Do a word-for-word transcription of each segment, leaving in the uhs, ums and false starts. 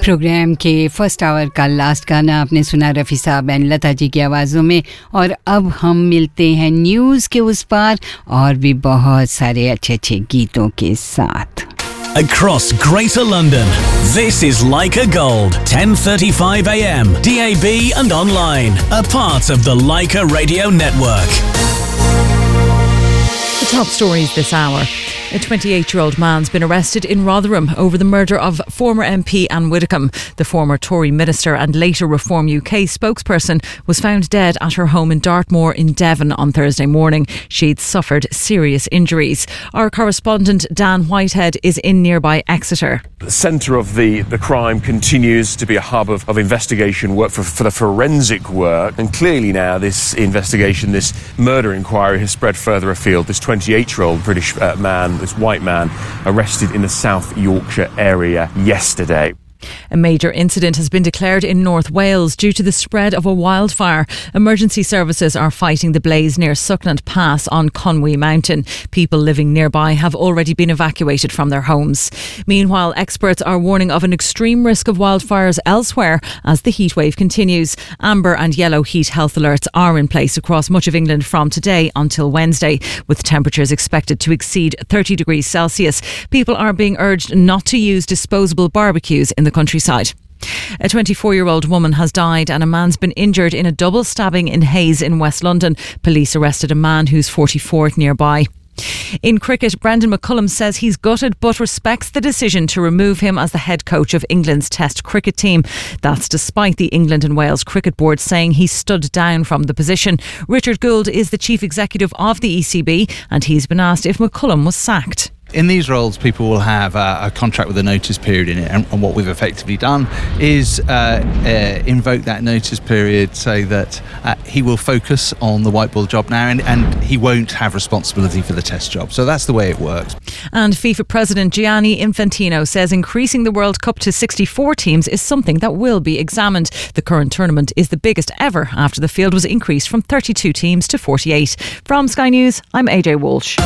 Programme के first hour का last गाना आपने सुना रफ़ी साहब एंड लता जी की आवाज़ों में। और अब हम मिलते हैं न्यूज़ के उस पार और भी बहुत सारे अच्छे अच्छे गीतों के साथ। Across Greater London, this is Leica Gold, ten thirty-five a m, D A B and online, a part of the Leica Radio Network. The top stories this hour. A twenty-eight-year-old man's been arrested in Rotherham over the murder of former M P Anne Widdecombe. The former Tory minister and later Reform U K spokesperson was found dead at her home in Dartmoor in Devon on Thursday morning. She'd suffered serious injuries. Our correspondent Dan Whitehead is in nearby Exeter. The centre of the, the crime continues to be a hub of, of investigation work for, for the forensic work. And clearly now this investigation, this murder inquiry has spread further afield. This twenty-eight-year-old British uh, man, this white man, arrested in the South Yorkshire area yesterday. A major incident has been declared in North Wales due to the spread of a wildfire. Emergency services are fighting the blaze near Suckland Pass on Conwy Mountain. People living nearby have already been evacuated from their homes. Meanwhile, experts are warning of an extreme risk of wildfires elsewhere as the heatwave continues. Amber and yellow heat health alerts are in place across much of England from today until Wednesday, with temperatures expected to exceed thirty degrees Celsius. People are being urged not to use disposable barbecues in the countryside. A twenty-four-year-old woman has died and a man's been injured in a double stabbing in Hayes in West London. Police arrested a man who's forty-four nearby. In cricket, Brendan McCullum says he's gutted but respects the decision to remove him as the head coach of England's Test cricket team. That's despite the England and Wales Cricket Board saying he stood down from the position. Richard Gould is the chief executive of the E C B and he's been asked if McCullum was sacked. In these roles, people will have a, a contract with a notice period in it, and, and what we've effectively done is uh, uh, invoke that notice period so that uh, he will focus on the white ball job now, and, and he won't have responsibility for the Test job. So that's the way it works. And FIFA President Gianni Infantino says increasing the World Cup to sixty-four teams is something that will be examined. The current tournament is the biggest ever after the field was increased from thirty-two teams to forty-eight. From Sky News, I'm A J Walsh.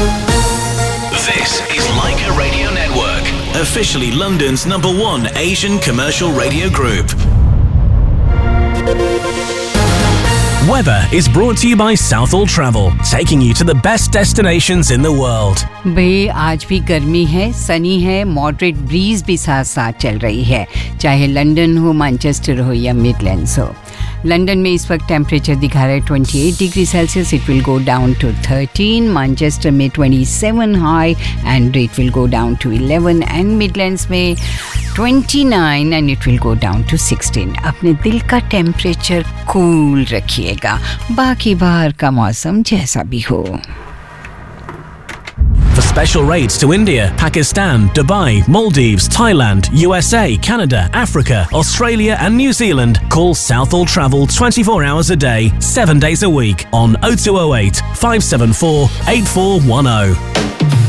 This is Leica Radio Network, officially London's number one Asian commercial radio group. Weather is brought to you by Southall Travel, taking you to the best destinations in the world. भाई आज भी गर्मी है, सनी है, moderate bridge भी साथ साथ चल रही है, चाहे लंदन हो, मैनचेस्टर हो या मिडलैंड्स हो। लंदन में इस वक्त टेम्परेचर दिखा रहा है अट्ठाईस degree Celsius, it will go down to thirteen, Manchester में सत्ताईस high and it will go down to eleven, and Midlands में उनतीस and it will go down to सोलह। अपने दिल का टेम्परेचर कूल रखिएगा, बाकी बाहर का मौसम जैसा भी हो। For special rates to India, Pakistan, Dubai, Maldives, Thailand, U S A, Canada, Africa, Australia and New Zealand, call Southall Travel twenty-four hours a day, seven days a week on oh two oh eight, five seven four, eight four one oh.